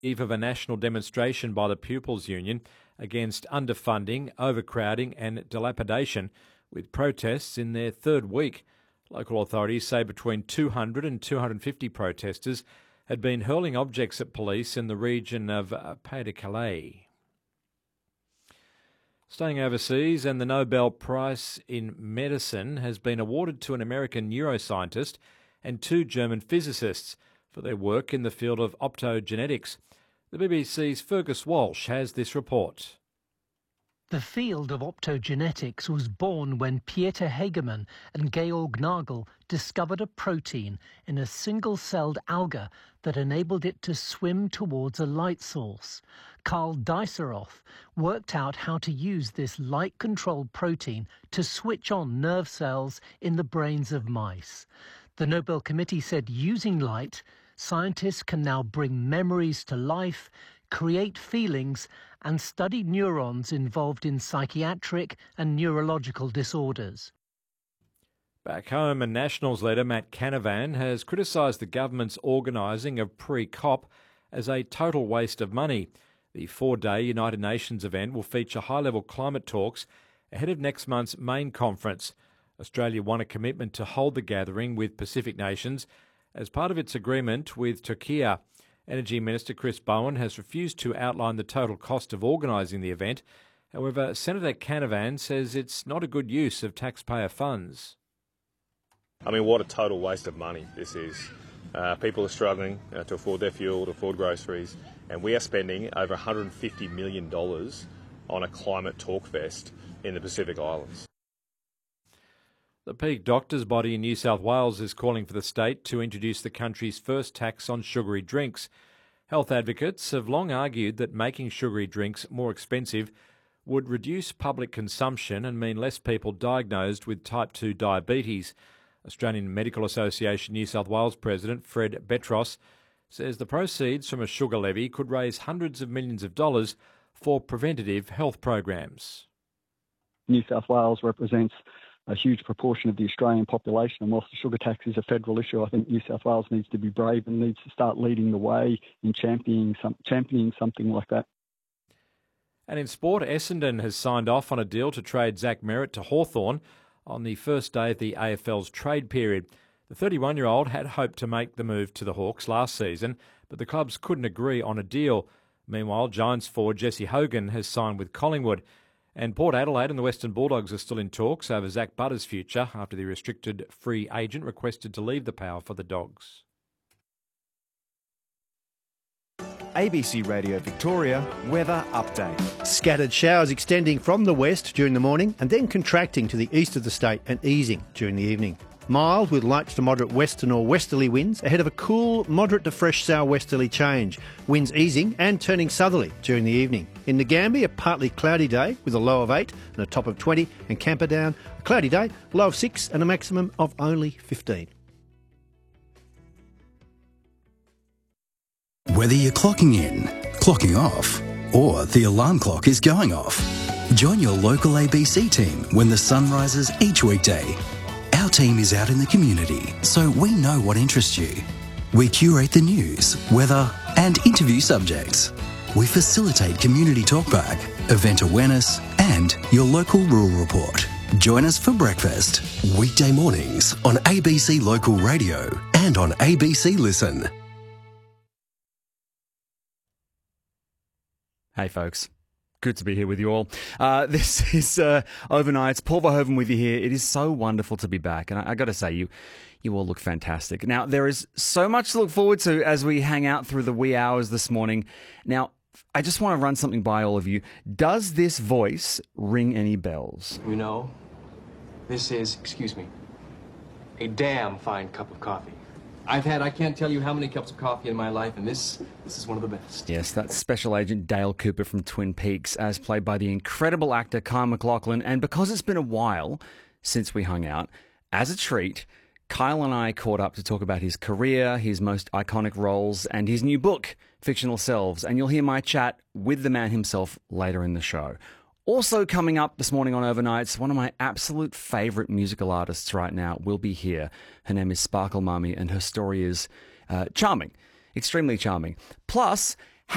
eve of a national demonstration by the Pupils Union against underfunding, overcrowding and dilapidation, with protests in their third week. Local authorities say between 200 and 250 protesters had been hurling objects at police in the region of Pas-de-Calais. Staying overseas, and the Nobel Prize in Medicine has been awarded to an American neuroscientist and two German physicists for their work in the field of optogenetics. The BBC's Fergus Walsh has this report. The field of optogenetics was born when Pieter Hagemann and Georg Nagel discovered a protein in a single-celled alga that enabled it to swim towards a light source. Karl Deisseroth worked out how to use this light-controlled protein to switch on nerve cells in the brains of mice. The Nobel Committee said using light, scientists can now bring memories to life, create feelings and study neurons involved in psychiatric and neurological disorders. Back home, a Nationals leader, Matt Canavan, has criticised the government's organising of pre-COP as a total waste of money. The four-day United Nations event will feature high-level climate talks ahead of next month's main conference. Australia won a commitment to hold the gathering with Pacific nations as part of its agreement with Turkey. Energy Minister Chris Bowen has refused to outline the total cost of organising the event. However, Senator Canavan says it's not a good use of taxpayer funds. I mean, what a total waste of money this is. People are struggling to afford their fuel, to afford groceries, and we are spending over $150 million on a climate talk fest in the Pacific Islands. The peak doctors' body in New South Wales is calling for the state to introduce the country's first tax on sugary drinks. Health advocates have long argued that making sugary drinks more expensive would reduce public consumption and mean less people diagnosed with type 2 diabetes. Australian Medical Association New South Wales President Fred Betros says the proceeds from a sugar levy could raise hundreds of millions of dollars for preventative health programs. New South Wales represents a huge proportion of the Australian population, and whilst the sugar tax is a federal issue, I think New South Wales needs to be brave and needs to start leading the way in championing something like that. And in sport, Essendon has signed off on a deal to trade Zach Merrett to Hawthorn on the first day of the AFL's trade period. The 31-year-old had hoped to make the move to the Hawks last season, but the clubs couldn't agree on a deal. Meanwhile, Giants forward Jesse Hogan has signed with Collingwood. And Port Adelaide and the Western Bulldogs are still in talks over Zach Butter's future after the restricted free agent requested to leave the power for the Dogs. ABC Radio Victoria weather update. Scattered showers extending from the west during the morning and then contracting to the east of the state and easing during the evening. Mild with light to moderate western or westerly winds ahead of a cool, moderate to fresh southwesterly change. Winds easing and turning southerly during the evening. In Ngambia, a partly cloudy day with a low of 8 and a top of 20, and Camperdown, a cloudy day, low of 6 and a maximum of only 15. Whether you're clocking in, clocking off, or the alarm clock is going off, join your local ABC team when the sun rises each weekday. Our team is out in the community, so we know what interests you. We curate the news, weather, and interview subjects. We facilitate community talkback, event awareness, and your local rural report. Join us for breakfast. Weekday mornings on ABC Local Radio and on ABC Listen. Hey folks, good to be here with you all. This is Overnights. Paul Verhoeven with you here. It is so wonderful to be back, and I got to say, you all look fantastic. Now, there is so much to look forward to as we hang out through the wee hours this morning. Now, I just want to run something by all of you. Does this voice ring any bells? You know, this is, excuse me, a damn fine cup of coffee. I've had, I can't tell you how many cups of coffee in my life, and this is one of the best. Yes, that's Special Agent Dale Cooper from Twin Peaks, as played by the incredible actor Kyle MacLachlan. And because it's been a while since we hung out, as a treat, Kyle and I caught up to talk about his career, his most iconic roles, and his new book, Fictional Selves. And you'll hear my chat with the man himself later in the show. Also coming up this morning on Overnights, one of my absolute favourite musical artists right now will be here. Her name is Sparkle Mummy, and her story is charming, extremely charming. Plus,